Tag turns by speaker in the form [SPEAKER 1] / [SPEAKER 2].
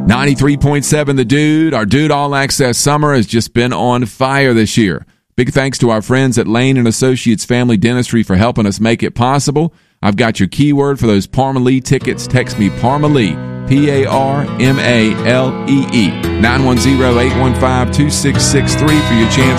[SPEAKER 1] 93.7 The Dude. Our Dude All Access Summer has just been on fire this year. Big thanks to our friends at Lane & Associates Family Dentistry for helping us make it possible. I've got your keyword for those Parmalee tickets. Text me Parmalee, Parmalee, 910-815-2663 for your chance